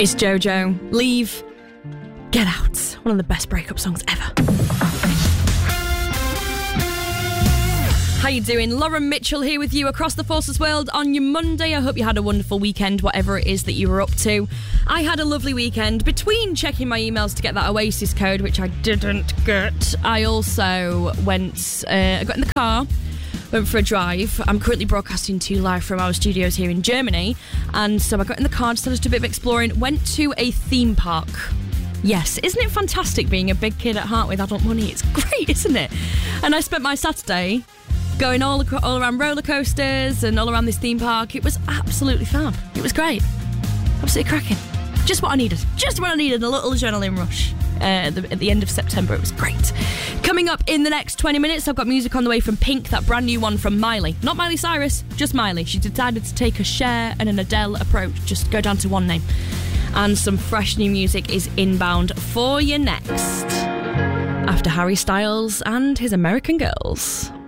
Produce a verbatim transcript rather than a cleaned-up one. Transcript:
It's JoJo. Leave. Get Out. One of the best breakup songs ever. How you doing? Lauren Mitchell here with you across the Forces world on your Monday. I hope you had a wonderful weekend, whatever it is that you were up to. I had a lovely weekend. Between checking my emails to get that Oasis code, which I didn't get, I also went, uh, I got in the car, went for a drive. I'm currently broadcasting to you live from our studios here in Germany. And so I got in the car, decided to do a bit of exploring, went to a theme park. Yes, isn't it fantastic being a big kid at heart with adult money? It's great, isn't it? And I spent my Saturday going all, ac- all around roller coasters and all around this theme park. It was absolutely fab. It was great. Absolutely cracking. Just what I needed. Just what I needed. A little adrenaline rush. Uh, at, the, at the end of September. It was great. Coming up in the next twenty minutes, I've got music on the way from Pink, that brand new one from Miley. Not Miley Cyrus, just Miley. She decided to take a Cher and an Adele approach. Just go down to one name. And some fresh new music is inbound for you next. After Harry Styles and his American Girls.